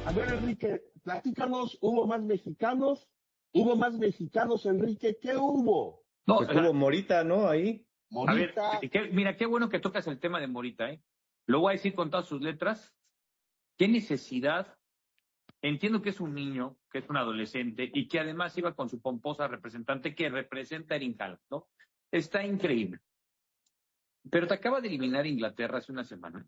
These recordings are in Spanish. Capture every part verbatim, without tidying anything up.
A ver, Enrique, platícanos, ¿hubo más mexicanos? ¿Hubo más mexicanos, Enrique? ¿Qué hubo? No, pues o sea, hubo Morita, ¿no? Ahí. Morita. A ver, qué, mira, qué bueno que tocas el tema de Morita, ¿eh? Lo voy a decir con todas sus letras. ¿Qué necesidad? Entiendo que es un niño, que es un adolescente, y que además iba con su pomposa representante que representa a Erling Haaland, ¿no? Está increíble. Pero te acaba de eliminar Inglaterra hace una semana.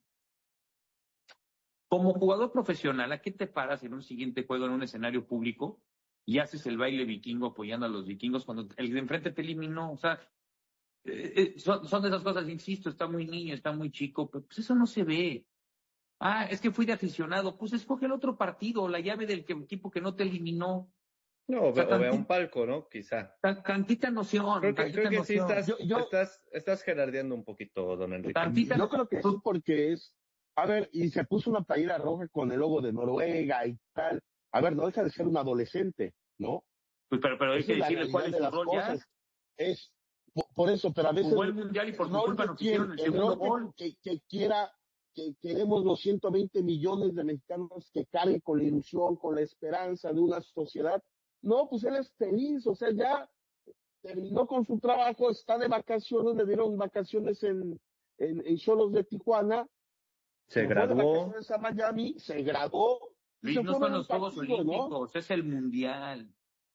Como jugador profesional, ¿a qué te paras en un siguiente juego en un escenario público y haces el baile vikingo apoyando a los vikingos cuando el de enfrente te eliminó? O sea, eh, eh, son, son de esas cosas, insisto, está muy niño, está muy chico, pero pues eso no se ve. Ah, es que fui de aficionado. Pues escoge el otro partido, la llave del que, equipo que no te eliminó. No, o, o sea, vea un palco, ¿no? Quizá. Tantita noción. Creo que, tantita creo que noción. sí estás, yo, yo, estás, estás gerardeando un poquito, don Enrique. Tantita, yo creo que sí, porque es, a ver, y se puso una playera roja con el logo de Noruega y tal. A ver, no deja de ser un adolescente, ¿no? Pues, pero, pero hay Esa que es la decirle cuál realidad es de su las rol ya. cosas. Es, por, por eso, pero a veces... Jugó el Mundial y por su culpa nos hicieron el segundo gol. Que, que, que quiera, que queremos los ciento veinte millones de mexicanos que carguen con la ilusión, con la esperanza de una sociedad. No, pues él es feliz, o sea, ya terminó con su trabajo, está de vacaciones, le dieron vacaciones en, en, en Xolos de Tijuana. Se, se graduó. Fue de vacaciones a Miami, se graduó. Luis, no son los Juegos Olímpicos, ¿no? Es el Mundial.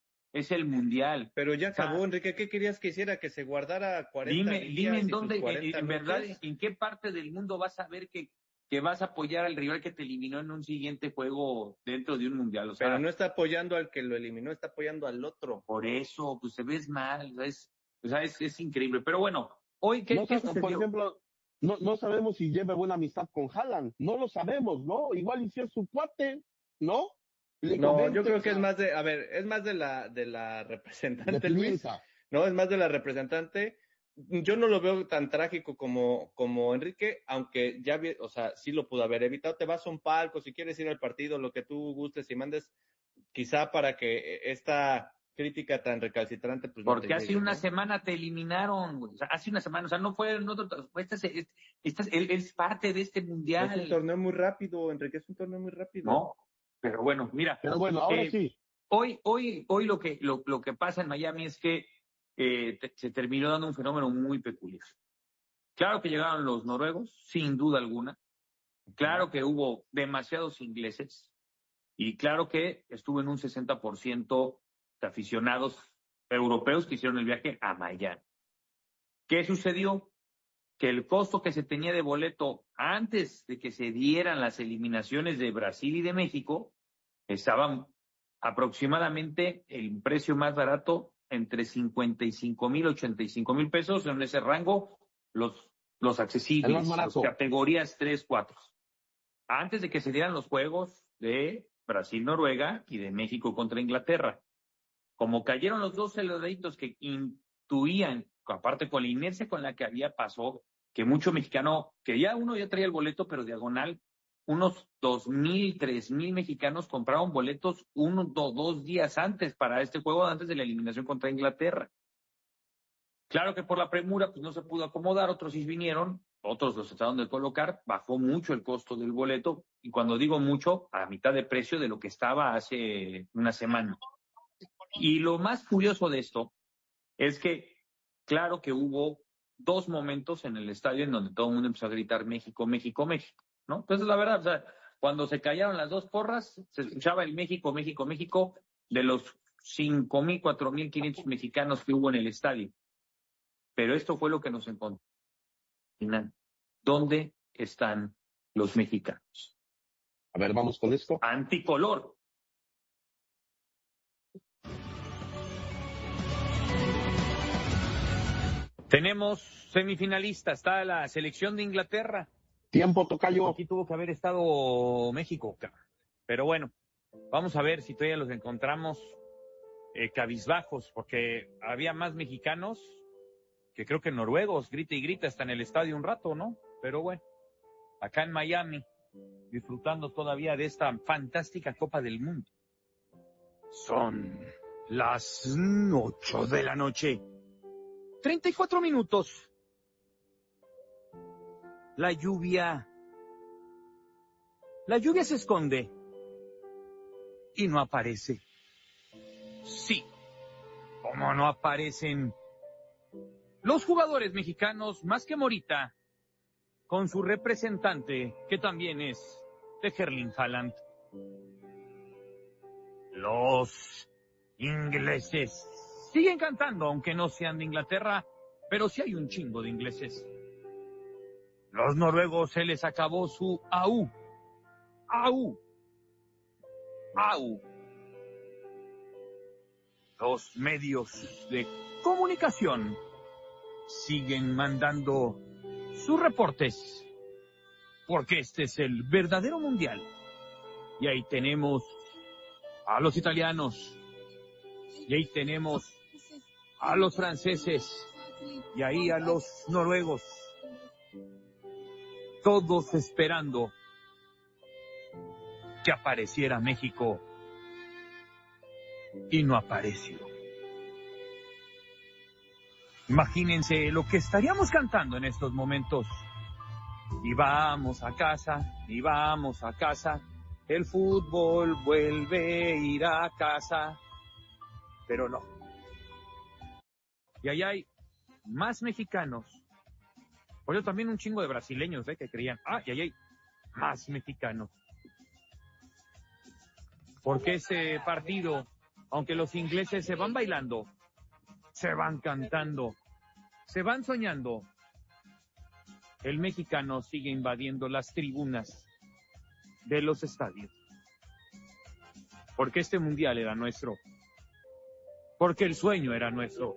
Es el Mundial. Pero ya acabó, o sea, Enrique. ¿Qué querías que hiciera? ¿Que se guardara cuarenta dime, días? Dime en dónde, en, en verdad, noches? en qué parte del mundo vas a ver que, que vas a apoyar al rival que te eliminó en un siguiente juego dentro de un Mundial. O sea, pero no está apoyando al que lo eliminó, está apoyando al otro. Por eso, pues se ves mal, es, o sea, es, es increíble. Pero bueno, hoy, ¿qué, no, ¿qué sucedió? Por ejemplo, no, no sabemos si lleva buena amistad con Haaland, no lo sabemos, ¿no? Igual hiciera su cuate, ¿no? Le no, comenta, yo creo que es más de, a ver, es más de la, de la representante, de Luis. No, es más de la representante. Yo no lo veo tan trágico como, como Enrique, aunque ya, vi, o sea, sí lo pudo haber evitado. Te vas a un palco, si quieres ir al partido, lo que tú gustes y mandes, quizá para que esta crítica tan recalcitrante, pues no. Porque te hace llegue, una ¿no? semana te eliminaron, o sea, hace una semana, o sea, no fue, no, esta es, esta es, él es parte de este mundial. Es un torneo muy rápido, Enrique, es un torneo muy rápido. No, pero bueno, mira. Pero bueno, ahora eh, sí. Hoy, hoy, hoy lo que, lo, lo que pasa en Miami es que eh, te, se terminó dando un fenómeno muy peculiar. Claro que llegaron los noruegos, sin duda alguna. Claro que hubo demasiados ingleses. Y claro que estuvo en un sesenta por ciento de aficionados europeos que hicieron el viaje a Miami. ¿Qué sucedió? Que el costo que se tenía de boleto antes de que se dieran las eliminaciones de Brasil y de México estaban aproximadamente el precio más barato entre cincuenta y cinco mil, ochenta y cinco mil pesos, en ese rango los, los accesibles, las categorías tres, cuatro. Antes de que se dieran los juegos de Brasil-Noruega y de México contra Inglaterra. Como cayeron los dos heladitos que intuían, aparte con la inercia con la que había pasado, que mucho mexicano, que ya uno ya traía el boleto, pero diagonal, unos dos mil, tres mil mexicanos compraron boletos uno o dos días antes para este juego, antes de la eliminación contra Inglaterra. Claro que por la premura pues no se pudo acomodar, otros sí vinieron, otros los trataron de colocar, bajó mucho el costo del boleto, y cuando digo mucho, a mitad de precio de lo que estaba hace una semana. Y lo más curioso de esto es que, claro que hubo dos momentos en el estadio en donde todo el mundo empezó a gritar México, México, México, ¿no? Entonces, la verdad, o sea, cuando se callaron las dos porras, se escuchaba el México, México, México, de los cinco mil, cuatro mil quinientos mexicanos que hubo en el estadio. Pero esto fue lo que nos encontró. ¿Dónde están los mexicanos? A ver, vamos con esto. Anticolor. Tenemos semifinalista, está la selección de Inglaterra. Tiempo, tocayo. Aquí tuvo que haber estado México, pero bueno, vamos a ver si todavía los encontramos eh, cabizbajos, porque había más mexicanos que creo que noruegos, grita y grita hasta en el estadio un rato, ¿no? Pero bueno, acá en Miami, disfrutando todavía de esta fantástica Copa del Mundo. Son las ocho de la noche. treinta y cuatro minutos. La lluvia. La lluvia se esconde. y no aparece. Sí, como no aparecen los jugadores mexicanos más que Morita, con su representante, que también es de Erling Haaland. Los ingleses siguen cantando, aunque no sean de Inglaterra, pero sí hay un chingo de ingleses. Los noruegos se les acabó su au, au, au. Los medios de comunicación siguen mandando sus reportes, porque este es el verdadero mundial. Y ahí tenemos a los italianos, y ahí tenemos a los franceses, y ahí a los noruegos, todos esperando que apareciera México, y no apareció. Imagínense lo que estaríamos cantando en estos momentos. Y vamos a casa, y vamos a casa, el fútbol vuelve a ir a casa. Pero no. Y ahí hay más mexicanos. Por eso también un chingo de brasileños, ¿eh? Que creían, ah, y ahí hay más mexicanos. Porque ese partido, aunque los ingleses se van bailando, se van cantando, se van soñando, el mexicano sigue invadiendo las tribunas de los estadios. Porque este mundial era nuestro. Porque el sueño era nuestro.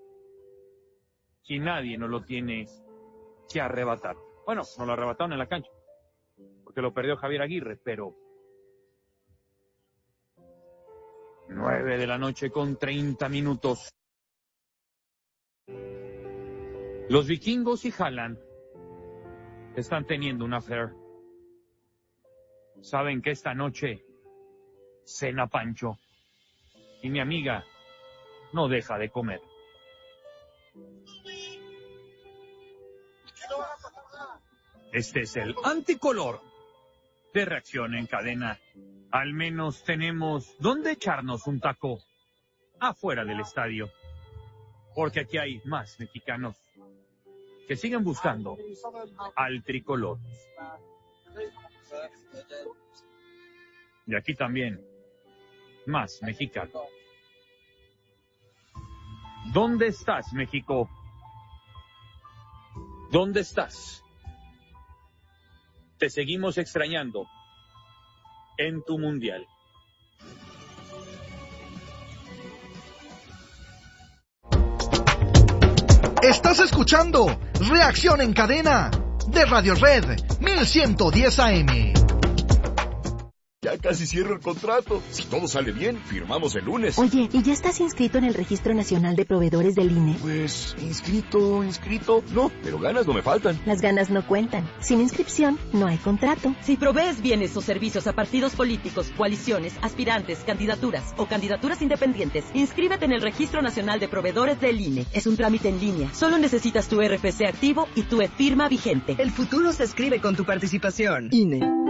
Y nadie nos lo tiene que arrebatar. Bueno, nos lo arrebataron en la cancha, porque lo perdió Javier Aguirre, pero nueve de la noche con treinta minutos. Los vikingos y Haaland están teniendo un affair. Saben que esta noche cena Pancho. Y mi amiga no deja de comer. Este es el anticolor de Reacción en Cadena. Al menos tenemos donde echarnos un taco afuera del estadio. Porque aquí hay más mexicanos que siguen buscando al tricolor. Y aquí también más mexicanos. ¿Dónde estás, México? ¿Dónde estás? Te seguimos extrañando en tu mundial. Estás escuchando Reacción en Cadena de Radio Red mil ciento diez A M. Ya casi cierro el contrato. Si todo sale bien, firmamos el lunes. Oye, ¿y ya estás inscrito en el Registro Nacional de Proveedores del I N E? Pues, inscrito, inscrito, no, pero ganas no me faltan. Las ganas no cuentan. Sin inscripción, no hay contrato. Si provees bienes o servicios a partidos políticos, coaliciones, aspirantes, candidaturas o candidaturas independientes, inscríbete en el Registro Nacional de Proveedores del I N E. Es un trámite en línea. Solo necesitas tu R F C activo y tu e-firma vigente. El futuro se escribe con tu participación. I N E.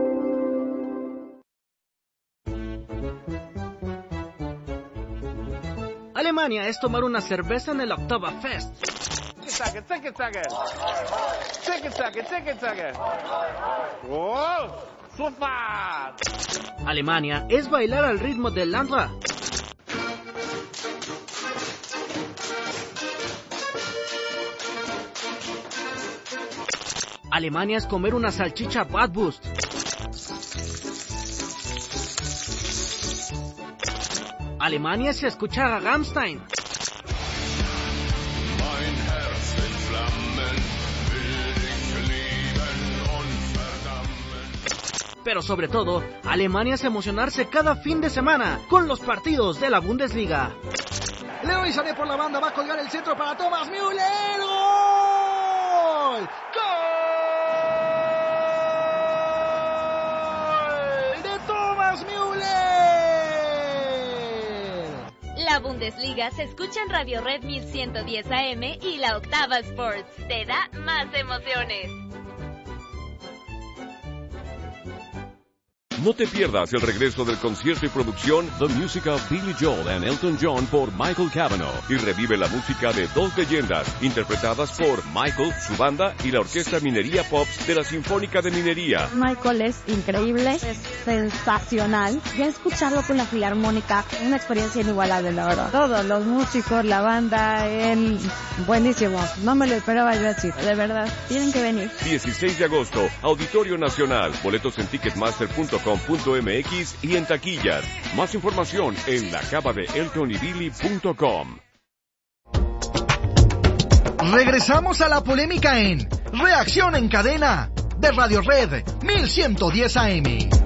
Alemania es tomar una cerveza en el Oktoberfest. Alemania es bailar al ritmo del Landra. Alemania es comer una salchicha Bratwurst. Alemania es escuchar a Rammstein. Pero sobre todo, Alemania es emocionarse cada fin de semana con los partidos de la Bundesliga. Leroy Sané por la banda, va a colgar el centro para Thomas Müller. ¡Gol! ¡Gol! ¡De Thomas Müller! La Bundesliga se escucha en Radio Red mil ciento diez A M y la Octava Sports. Te da más emociones. No te pierdas el regreso del concierto y producción The Music of Billy Joel and Elton John por Michael Cavanaugh y revive la música de dos leyendas interpretadas por Michael, su banda y la Orquesta Minería Pops de la Sinfónica de Minería. Michael es increíble, es sensacional. Ya escucharlo con la Filarmónica, una experiencia inigualable, la verdad. Todos los músicos, la banda, él, buenísimo. No me lo esperaba yo así, de verdad. Tienen que venir. dieciséis de agosto, Auditorio Nacional. Boletos en ticketmaster punto com punto m x y en taquillas. Más información en la cava de elton y billy punto com. Regresamos a la polémica en Reacción en Cadena de Radio Red mil ciento diez A M.